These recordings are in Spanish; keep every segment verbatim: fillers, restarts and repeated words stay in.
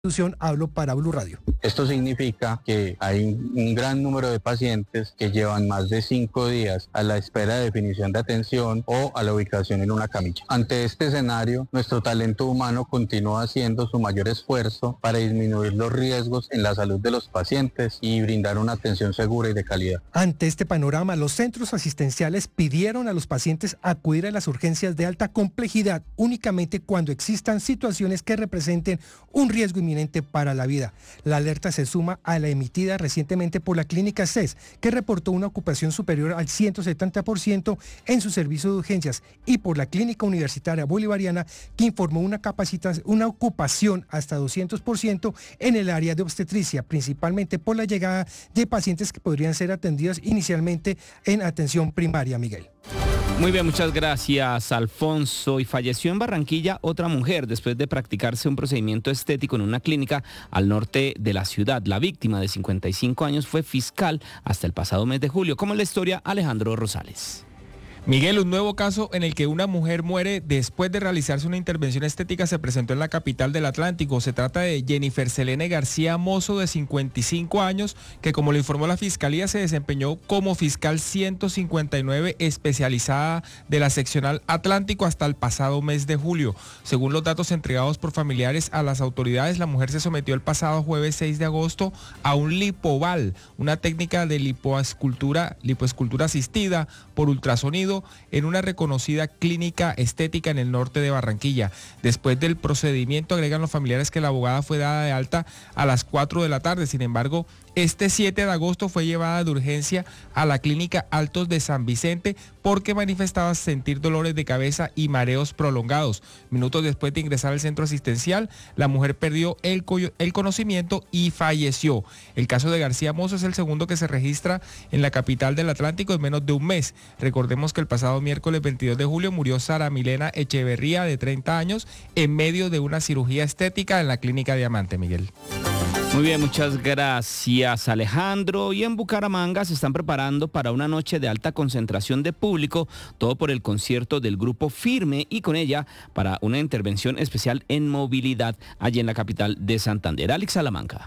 Hablo para Blue Radio. Esto significa que hay un gran número de pacientes que llevan más de cinco días a la espera de definición de atención o a la ubicación en una camilla. Ante este escenario, nuestro talento humano continúa haciendo su mayor esfuerzo para disminuir los riesgos en la salud de los pacientes y brindar una atención segura y de calidad. Ante este panorama, los centros asistenciales pidieron a los pacientes acudir a las urgencias de alta complejidad únicamente cuando existan situaciones que representen un riesgo inminente para la vida. La alerta se suma a la emitida recientemente por la clínica C E S, que reportó una ocupación superior al ciento setenta por ciento en su servicio de urgencias, y por la clínica universitaria bolivariana, que informó una, capacitación, una ocupación hasta doscientos por ciento en el área de obstetricia, principalmente por la llegada de pacientes que podrían ser atendidos inicialmente en atención primaria. Miguel. Muy bien, muchas gracias, Alfonso. Y falleció en Barranquilla otra mujer después de practicarse un procedimiento estético en una clínica al norte de la ciudad. La víctima, de cincuenta y cinco años, fue fiscal hasta el pasado mes de julio. Como en la historia, Alejandro Rosales. Miguel, un nuevo caso en el que una mujer muere después de realizarse una intervención estética se presentó en la capital del Atlántico. Se trata de Jennifer Selene García Mozo, de cincuenta y cinco años, que, como le informó la Fiscalía, se desempeñó como fiscal ciento cincuenta y nueve especializada de la seccional Atlántico hasta el pasado mes de julio. Según los datos entregados por familiares a las autoridades, la mujer se sometió el pasado jueves seis de agosto a un lipoval, una técnica de lipoescultura, lipoescultura asistida por ultrasonido, en una reconocida clínica estética en el norte de Barranquilla. Después del procedimiento, agregan los familiares que la abogada fue dada de alta a las cuatro de la tarde. Sin embargo, este siete de agosto fue llevada de urgencia a la clínica Altos de San Vicente porque manifestaba sentir dolores de cabeza y mareos prolongados. Minutos después de ingresar al centro asistencial, la mujer perdió el, el conocimiento y falleció. El caso de García Mozo es el segundo que se registra en la capital del Atlántico en menos de un mes. Recordemos que el pasado miércoles veintidós de julio murió Sara Milena Echeverría, de treinta años, en medio de una cirugía estética en la clínica Diamante. Miguel. Muy bien, muchas gracias, Alejandro. Y en Bucaramanga se están preparando para una noche de alta concentración de público, todo por el concierto del grupo Firme, y con ella para una intervención especial en movilidad allí en la capital de Santander. Alex Salamanca.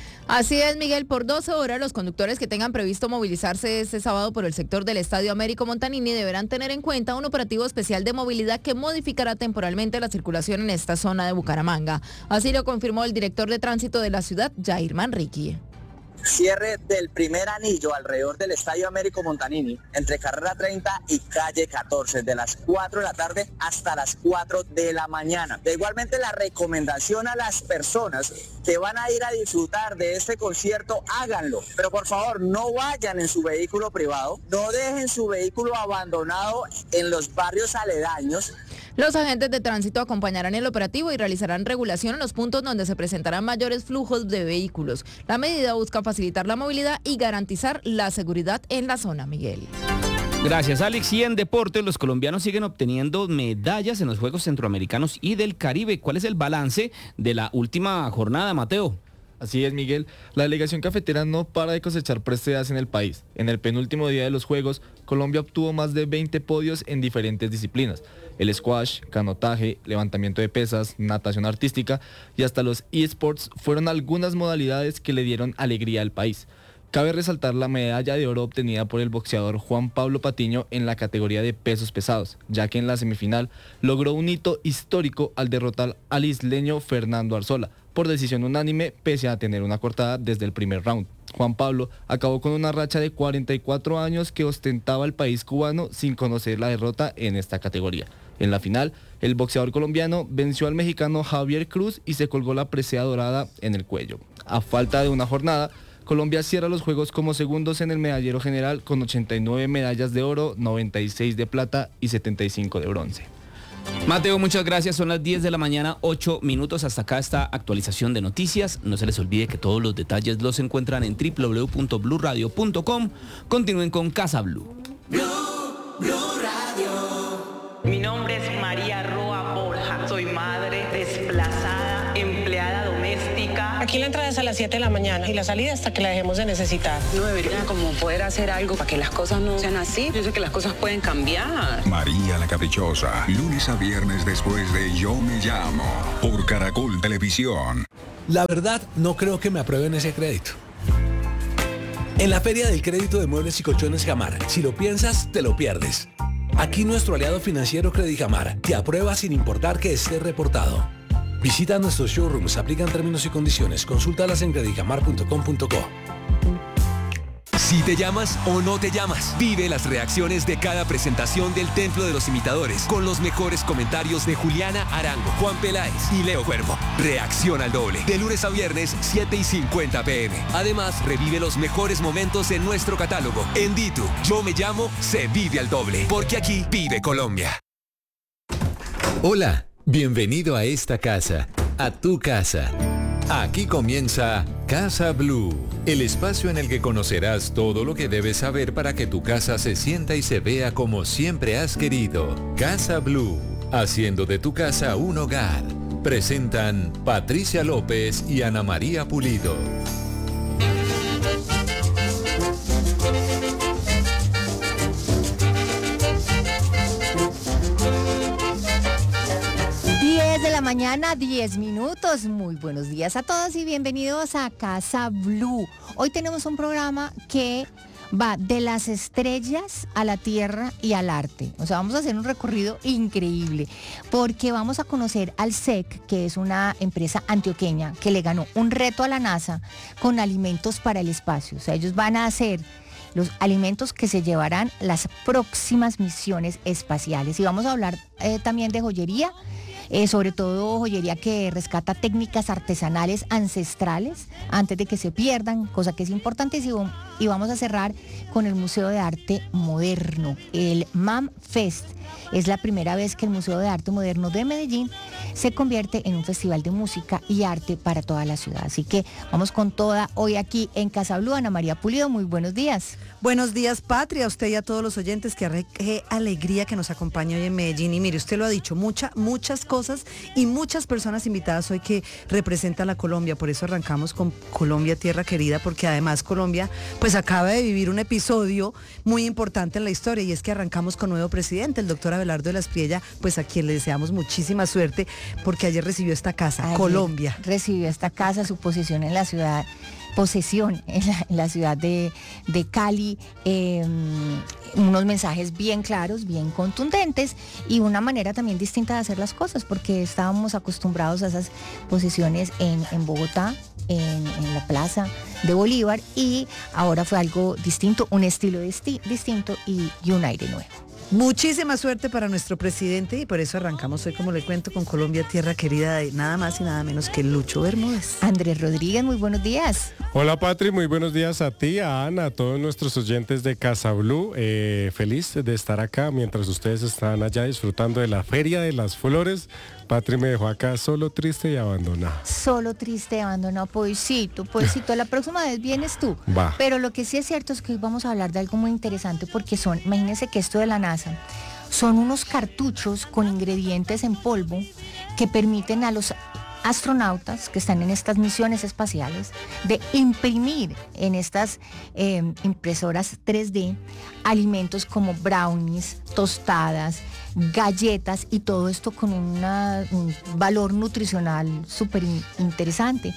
Así es, Miguel, por doce horas los conductores que tengan previsto movilizarse este sábado por el sector del Estadio Américo Montanini deberán tener en cuenta un operativo especial de movilidad que modificará temporalmente la circulación en esta zona de Bucaramanga. Así lo confirmó el director de tránsito de la ciudad, Jair Manrique. Cierre del primer anillo alrededor del Estadio Américo Montanini, entre carrera treinta y calle catorce, de las cuatro de la tarde hasta las cuatro de la mañana. De igualmente, la recomendación a las personas que van a ir a disfrutar de este concierto, háganlo, pero por favor no vayan en su vehículo privado, no dejen su vehículo abandonado en los barrios aledaños. Los agentes de tránsito acompañarán el operativo y realizarán regulación en los puntos donde se presentarán mayores flujos de vehículos. La medida busca facilitar la movilidad y garantizar la seguridad en la zona, Miguel. Gracias, Alex. Y en deporte, los colombianos siguen obteniendo medallas en los Juegos Centroamericanos y del Caribe. ¿Cuál es el balance de la última jornada, Mateo? Así es, Miguel. La delegación cafetera no para de cosechar preseas en el país. En el penúltimo día de los Juegos, Colombia obtuvo más de veinte podios en diferentes disciplinas. El squash, canotaje, levantamiento de pesas, natación artística y hasta los eSports fueron algunas modalidades que le dieron alegría al país. Cabe resaltar la medalla de oro obtenida por el boxeador Juan Pablo Patiño en la categoría de pesos pesados, ya que en la semifinal logró un hito histórico al derrotar al isleño Fernando Arzola por decisión unánime, pese a tener una cortada desde el primer round. Juan Pablo acabó con una racha de cuarenta y cuatro años que ostentaba el país cubano sin conocer la derrota en esta categoría. En la final, el boxeador colombiano venció al mexicano Javier Cruz y se colgó la presea dorada en el cuello. A falta de una jornada, Colombia cierra los Juegos como segundos en el medallero general con ochenta y nueve medallas de oro, noventa y seis de plata y setenta y cinco de bronce. Mateo, muchas gracias. Son las diez de la mañana, ocho minutos. Hasta acá esta actualización de noticias. No se les olvide que todos los detalles los encuentran en doble u doble u doble u punto blue radio punto com. Continúen con Casa Blue. Blue, Blue Radio. Mi nombre es María Roa Borja. Soy madre desplazada, empleada doméstica. Aquí la entrada es a las siete de la mañana y la salida hasta que la dejemos de necesitar. No debería como poder hacer algo para que las cosas no sean así. Yo sé que las cosas pueden cambiar. María la Caprichosa, lunes a viernes después de Yo Me Llamo, por Caracol Televisión. La verdad, no creo que me aprueben ese crédito. En la Feria del Crédito de Muebles y Colchones Jamar, si lo piensas, te lo pierdes. Aquí nuestro aliado financiero Credijamar te aprueba sin importar que esté reportado. Visita nuestros showrooms, aplican términos y condiciones. Consúltalas en credijamar punto com punto co. Si te llamas o no te llamas, vive las reacciones de cada presentación del Templo de los Imitadores con los mejores comentarios de Juliana Arango, Juan Peláez y Leo Cuervo. Reacción al doble, de lunes a viernes, siete y cincuenta pm. Además, revive los mejores momentos en nuestro catálogo. En Ditu, Yo Me Llamo, se vive al doble, porque aquí vive Colombia. Hola, bienvenido a esta casa, a tu casa. Aquí comienza Casa Blue, el espacio en el que conocerás todo lo que debes saber para que tu casa se sienta y se vea como siempre has querido. Casa Blue, haciendo de tu casa un hogar. Presentan Patricia López y Ana María Pulido. diez de la mañana, diez minutos. Muy buenos días a todos y bienvenidos a Casa Blue. Hoy tenemos un programa que va de las estrellas a la tierra y al arte. O sea, vamos a hacer un recorrido increíble porque vamos a conocer al S E C, que es una empresa antioqueña que le ganó un reto a la NASA con alimentos para el espacio. O sea, ellos van a hacer los alimentos que se llevarán las próximas misiones espaciales. Y vamos a hablar eh, también de joyería. Eh, sobre todo joyería que rescata técnicas artesanales ancestrales antes de que se pierdan, cosa que es importantísimo. Y vamos a cerrar con el Museo de Arte Moderno, el MAM Fest. Es la primera vez que el Museo de Arte Moderno de Medellín se convierte en un festival de música y arte para toda la ciudad. Así que vamos con toda hoy aquí en Casa Blue. Ana María Pulido, muy buenos días. Buenos días, Patria, a usted y a todos los oyentes. Qué, qué alegría que nos acompaña hoy en Medellín. Y mire, usted lo ha dicho, mucha, muchas cosas y muchas personas invitadas hoy que representan a Colombia. Por eso arrancamos con Colombia, tierra querida, porque además Colombia pues acaba de vivir un episodio muy importante en la historia, y es que arrancamos con nuevo presidente, el doctor Abelardo de la Espriella, pues a quien le deseamos muchísima suerte, porque ayer recibió esta casa, ayer Colombia. Recibió esta casa, su posición en la ciudad, posesión en la, en la ciudad de, de Cali, eh, unos mensajes bien claros, bien contundentes y una manera también distinta de hacer las cosas, porque estábamos acostumbrados a esas posesiones en, en Bogotá, en, en la Plaza de Bolívar, y ahora fue algo distinto, un estilo disti- distinto y, y un aire nuevo. Muchísima suerte para nuestro presidente, y por eso arrancamos hoy, como le cuento, con Colombia, tierra querida, de nada más y nada menos que Lucho Bermúdez. Andrés Rodríguez, muy buenos días. Hola Patri, muy buenos días a ti, a Ana, a todos nuestros oyentes de Casa Blue. Eh, feliz de estar acá mientras ustedes están allá disfrutando de la Feria de las Flores. Patri me dejó acá solo, triste y abandonado. Solo, triste y abandonado, pobrecito, pobrecito. La próxima vez vienes tú. Va. Pero lo que sí es cierto es que hoy vamos a hablar de algo muy interesante, porque son, imagínense que esto de la NASA, son unos cartuchos con ingredientes en polvo que permiten a los astronautas que están en estas misiones espaciales de imprimir en estas eh, impresoras tres D alimentos como brownies, tostadas, galletas, y todo esto con una, un valor nutricional súper in- interesante.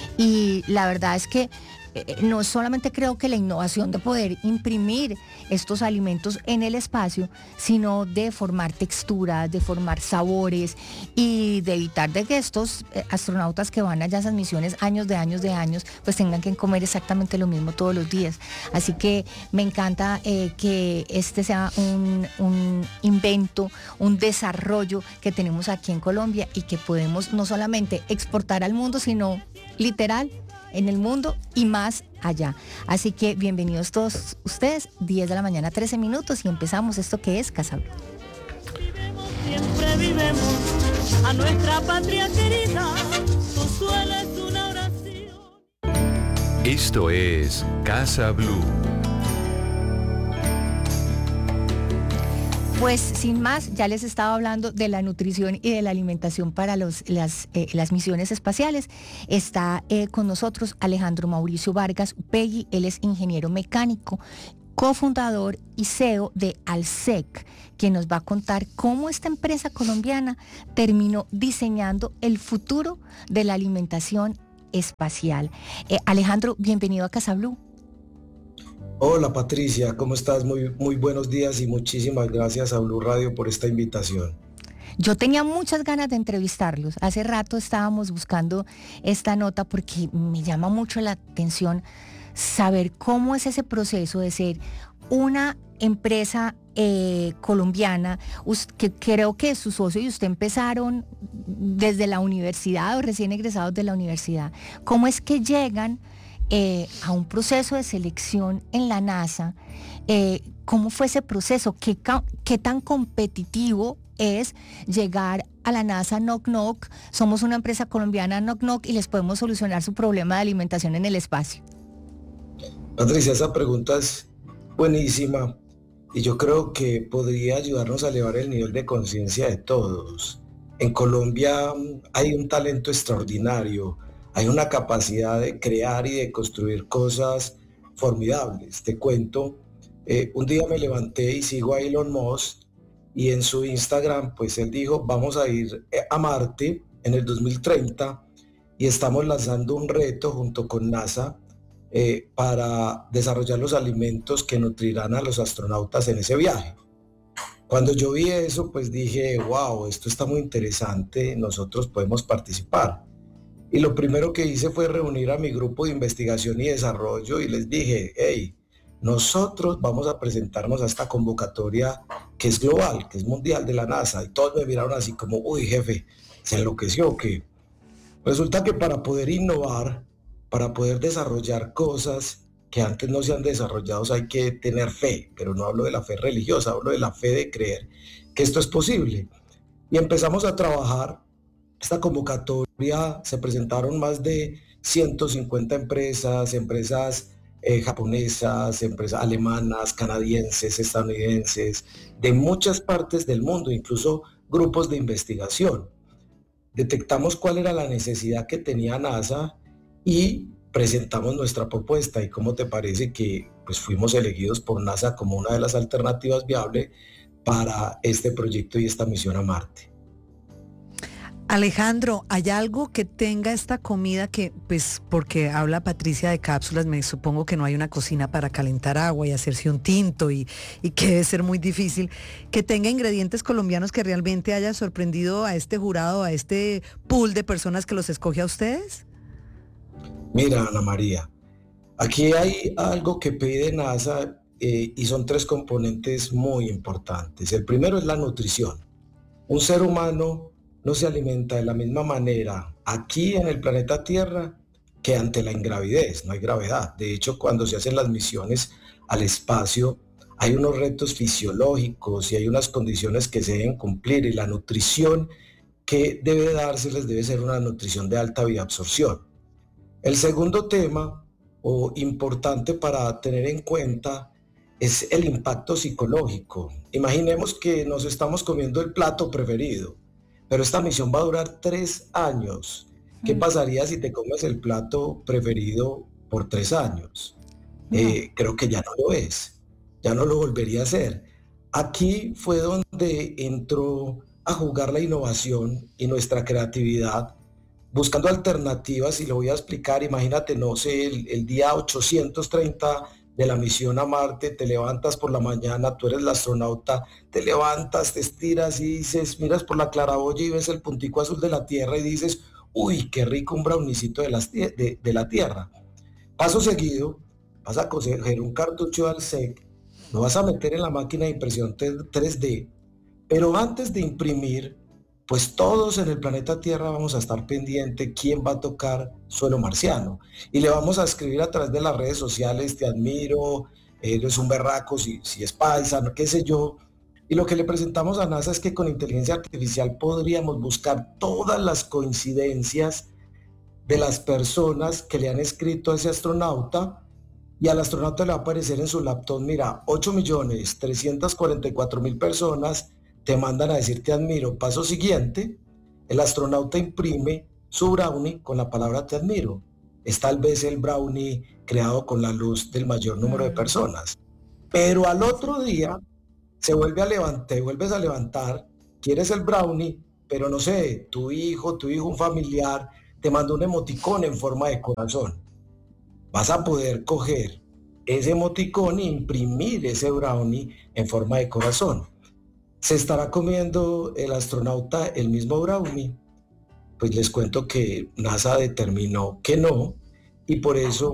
Y la verdad es que eh, no solamente creo que la innovación de poder imprimir estos alimentos en el espacio, sino de formar texturas, de formar sabores y de evitar de que estos eh, astronautas que van allá a esas misiones años de años de años, pues tengan que comer exactamente lo mismo todos los días. Así que me encanta eh, que este sea un, un invento, un desarrollo que tenemos aquí en Colombia y que podemos no solamente exportar al mundo, sino literal en el mundo y más allá. Así que bienvenidos todos ustedes, diez de la mañana, trece minutos, y empezamos esto que es Casa Blue. Siempre vivemos a nuestra patria querida, tu suelo es una oración. Esto es Casa Blue. Pues sin más, ya les estaba hablando de la nutrición y de la alimentación para los, las, eh, las misiones espaciales. Está eh, con nosotros Alejandro Mauricio Vargas Upegui, él es ingeniero mecánico, cofundador y C E O de Alsec, quien nos va a contar cómo esta empresa colombiana terminó diseñando el futuro de la alimentación espacial. Eh, Alejandro, bienvenido a Casa Blue. Hola Patricia, ¿cómo estás? Muy, muy buenos días y muchísimas gracias a Blue Radio por esta invitación. Yo tenía muchas ganas de entrevistarlos. Hace rato estábamos buscando esta nota porque me llama mucho la atención saber cómo es ese proceso de ser una empresa eh, colombiana, que creo que su socio y usted empezaron desde la universidad o recién egresados de la universidad. ¿Cómo es que llegan Eh, a un proceso de selección en la NASA? Eh, ¿Cómo fue ese proceso? ¿Qué, ¿Qué tan competitivo es llegar a la NASA knock knock? Somos una empresa colombiana knock knock y les podemos solucionar su problema de alimentación en el espacio. Patricia, esa pregunta es buenísima y yo creo que podría ayudarnos a elevar el nivel de conciencia de todos. En Colombia hay un talento extraordinario. Hay una capacidad de crear y de construir cosas formidables. Te cuento, eh, un día me levanté y sigo a Elon Musk y en su Instagram, pues él dijo, vamos a ir a Marte en el dos mil treinta y estamos lanzando un reto junto con NASA eh, para desarrollar los alimentos que nutrirán a los astronautas en ese viaje. Cuando yo vi eso, pues dije, wow, esto está muy interesante, nosotros podemos participar. Y lo primero que hice fue reunir a mi grupo de investigación y desarrollo y les dije, hey, nosotros vamos a presentarnos a esta convocatoria que es global, que es mundial de la NASA. Y todos me miraron así como, uy, jefe, ¿se enloqueció o qué? Resulta que para poder innovar, para poder desarrollar cosas que antes no se han desarrollado, hay que tener fe, pero no hablo de la fe religiosa, hablo de la fe de creer que esto es posible. Y empezamos a trabajar. Esta convocatoria se presentaron más de ciento cincuenta empresas, empresas eh, japonesas, empresas alemanas, canadienses, estadounidenses, de muchas partes del mundo, incluso grupos de investigación. Detectamos cuál era la necesidad que tenía NASA y presentamos nuestra propuesta. ¿Y cómo te parece que pues, fuimos elegidos por NASA como una de las alternativas viables para este proyecto y esta misión a Marte? Alejandro, ¿hay algo que tenga esta comida que, pues, porque habla Patricia de cápsulas, me supongo que no hay una cocina para calentar agua y hacerse un tinto y, y que debe ser muy difícil, que tenga ingredientes colombianos que realmente haya sorprendido a este jurado, a este pool de personas que los escoge a ustedes? Mira, Ana María, aquí hay algo que pide NASA eh, y son tres componentes muy importantes. El primero es la nutrición. Un ser humano no se alimenta de la misma manera aquí en el planeta Tierra que ante la ingravidez, no hay gravedad. De hecho, cuando se hacen las misiones al espacio, hay unos retos fisiológicos y hay unas condiciones que se deben cumplir y la nutrición que debe dárseles debe ser una nutrición de alta bioabsorción. El segundo tema, o importante para tener en cuenta, es el impacto psicológico. Imaginemos que nos estamos comiendo el plato preferido, pero esta misión va a durar tres años. ¿Qué pasaría si te comes el plato preferido por tres años? No. Eh, creo que ya no lo es, ya no lo volvería a hacer. Aquí fue donde entró a jugar la innovación y nuestra creatividad, buscando alternativas, y lo voy a explicar. Imagínate, no sé, el, el día ochocientos treinta de la misión a Marte, te levantas por la mañana, tú eres la astronauta, te levantas, te estiras y dices, miras por la claraboya y ves el puntico azul de la Tierra y dices, uy, qué rico un brownicito de, las, de, de la Tierra. Paso seguido, vas a coger un cartucho de Alsec, lo vas a meter en la máquina de impresión tres D, pero antes de imprimir, pues todos en el planeta Tierra vamos a estar pendiente quién va a tocar suelo marciano. Y le vamos a escribir a través de las redes sociales, te admiro, eres un berraco, si, si es paisa, qué sé yo. Y lo que le presentamos a NASA es que con inteligencia artificial podríamos buscar todas las coincidencias de las personas que le han escrito a ese astronauta y al astronauta le va a aparecer en su laptop, mira, ocho millones trescientos cuarenta y cuatro mil personas te mandan a decir te admiro. Paso siguiente, el astronauta imprime su brownie con la palabra te admiro. Es tal vez el brownie creado con la luz del mayor número de personas. Pero al otro día se vuelve a levantar, te vuelves a levantar, quieres el brownie, pero no sé, tu hijo, tu hijo, un familiar, te manda un emoticón en forma de corazón. Vas a poder coger ese emoticón e imprimir ese brownie en forma de corazón. ¿Se estará comiendo el astronauta el mismo brownie? Pues les cuento que NASA determinó que no, y por eso